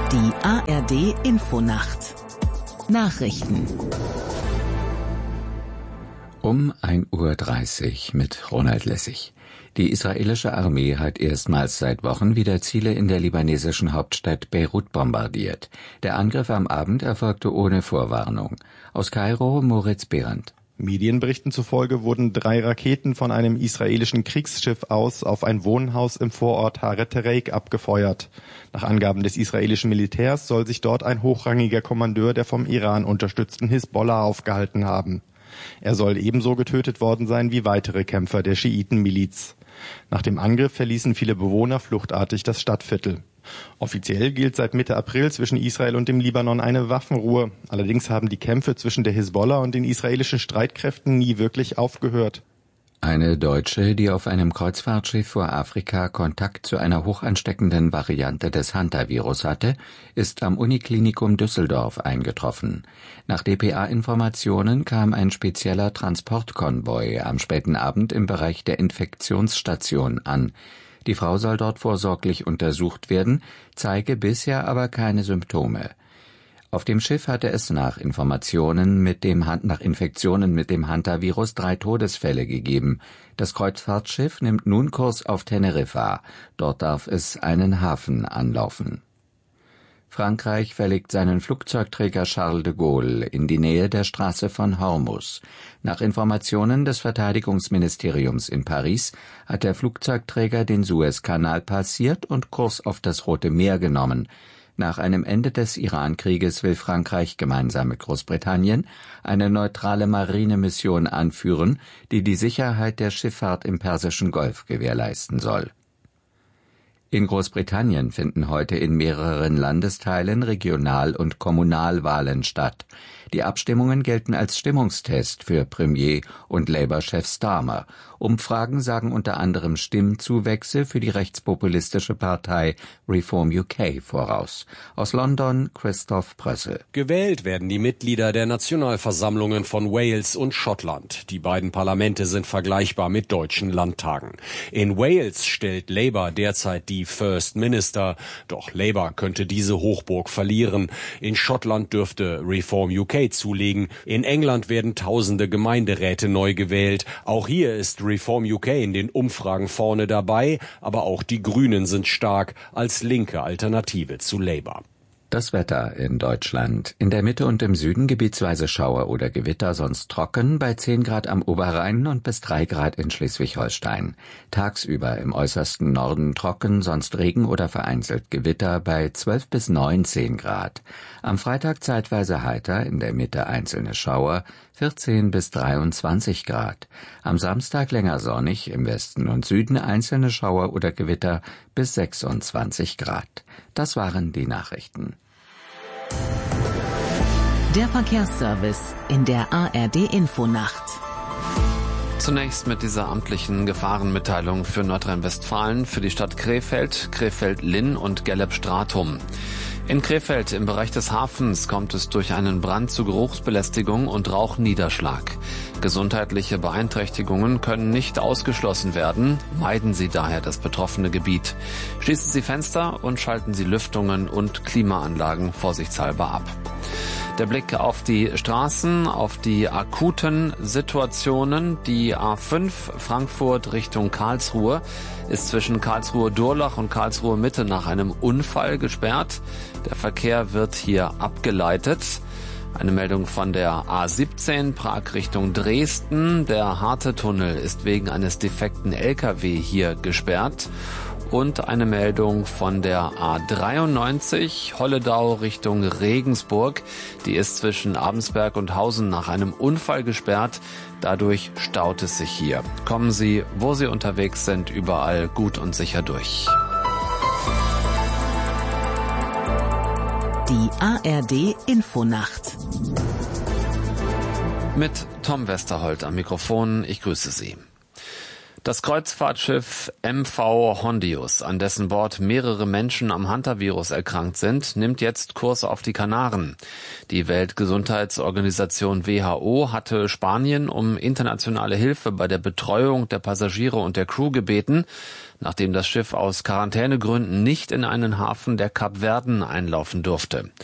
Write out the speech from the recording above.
Die ARD Infonacht. Nachrichten. Um 1:30 Uhr mit Ronald Lessig. Die israelische Armee hat erstmals seit Wochen wieder Ziele in der libanesischen Hauptstadt Beirut bombardiert. Der Angriff am Abend erfolgte ohne Vorwarnung. Aus Kairo Moritz Behrendt. Medienberichten zufolge wurden 3 Raketen von einem israelischen Kriegsschiff aus auf ein Wohnhaus im Vorort Haret Tereik abgefeuert. Nach Angaben des israelischen Militärs soll sich dort ein hochrangiger Kommandeur der vom Iran unterstützten Hisbollah aufgehalten haben. Er soll ebenso getötet worden sein wie weitere Kämpfer der Schiitenmiliz. Nach dem Angriff verließen viele Bewohner fluchtartig das Stadtviertel. Offiziell gilt seit Mitte April zwischen Israel und dem Libanon eine Waffenruhe. Allerdings haben die Kämpfe zwischen der Hisbollah und den israelischen Streitkräften nie wirklich aufgehört. Eine Deutsche, die auf einem Kreuzfahrtschiff vor Afrika Kontakt zu einer hochansteckenden Variante des Hantavirus hatte, ist am Uniklinikum Düsseldorf eingetroffen. Nach dpa-Informationen kam ein spezieller Transportkonvoi am späten Abend im Bereich der Infektionsstation an. Die Frau soll dort vorsorglich untersucht werden, zeige bisher aber keine Symptome. Auf dem Schiff hatte es nach Infektionen mit dem Hantavirus 3 Todesfälle gegeben. Das Kreuzfahrtschiff nimmt nun Kurs auf Teneriffa. Dort darf es einen Hafen anlaufen. Frankreich verlegt seinen Flugzeugträger Charles de Gaulle in die Nähe der Straße von Hormuz. Nach Informationen des Verteidigungsministeriums in Paris hat der Flugzeugträger den Suezkanal passiert und Kurs auf das Rote Meer genommen. Nach einem Ende des Iran-Krieges will Frankreich gemeinsam mit Großbritannien eine neutrale Marinemission anführen, die die Sicherheit der Schifffahrt im Persischen Golf gewährleisten soll. In Großbritannien finden heute in mehreren Landesteilen Regional- und Kommunalwahlen statt. Die Abstimmungen gelten als Stimmungstest für Premier- und Labour-Chef Starmer. Umfragen sagen unter anderem Stimmzuwächse für die rechtspopulistische Partei Reform UK voraus. Aus London Christoph Prössel. Gewählt werden die Mitglieder der Nationalversammlungen von Wales und Schottland. Die beiden Parlamente sind vergleichbar mit deutschen Landtagen. In Wales stellt Labour derzeit die First Minister. Doch Labour könnte diese Hochburg verlieren. In Schottland dürfte Reform UK zulegen. In England werden tausende Gemeinderäte neu gewählt. Auch hier ist Reform UK in den Umfragen vorne dabei, aber auch die Grünen sind stark als linke Alternative zu Labour. Das Wetter in Deutschland. In der Mitte und im Süden gebietsweise Schauer oder Gewitter, sonst trocken, bei 10 Grad am Oberrhein und bis 3 Grad in Schleswig-Holstein. Tagsüber im äußersten Norden trocken, sonst Regen oder vereinzelt Gewitter bei 12 bis 19 Grad. Am Freitag zeitweise heiter, in der Mitte einzelne Schauer, 14 bis 23 Grad. Am Samstag länger sonnig, im Westen und Süden einzelne Schauer oder Gewitter bis 26 Grad. Das waren die Nachrichten. Der Verkehrsservice in der ARD Infonacht. Zunächst mit dieser amtlichen Gefahrenmitteilung für Nordrhein-Westfalen, für die Stadt Krefeld, Krefeld-Linn und Gelleb-Stratum. In Krefeld im Bereich des Hafens kommt es durch einen Brand zu Geruchsbelästigung und Rauchniederschlag. Gesundheitliche Beeinträchtigungen können nicht ausgeschlossen werden. Meiden Sie daher das betroffene Gebiet. Schließen Sie Fenster und schalten Sie Lüftungen und Klimaanlagen vorsichtshalber ab. Der Blick auf die Straßen, auf die akuten Situationen. Die A5 Frankfurt Richtung Karlsruhe ist zwischen Karlsruhe-Durlach und Karlsruhe-Mitte nach einem Unfall gesperrt. Der Verkehr wird hier abgeleitet. Eine Meldung von der A17 Prag Richtung Dresden. Der Harte-Tunnel ist wegen eines defekten LKW hier gesperrt. Und eine Meldung von der A93 Holledau Richtung Regensburg. Die ist zwischen Abensberg und Hausen nach einem Unfall gesperrt. Dadurch staut es sich hier. Kommen Sie, wo Sie unterwegs sind, überall gut und sicher durch. Die ARD Infonacht. Mit Tom Westerholt am Mikrofon. Ich grüße Sie. Das Kreuzfahrtschiff MV Hondius, an dessen Bord mehrere Menschen am Hantavirus erkrankt sind, nimmt jetzt Kurs auf die Kanaren. Die Weltgesundheitsorganisation WHO hatte Spanien um internationale Hilfe bei der Betreuung der Passagiere und der Crew gebeten, nachdem das Schiff aus Quarantänegründen nicht in einen Hafen der Kapverden einlaufen durfte.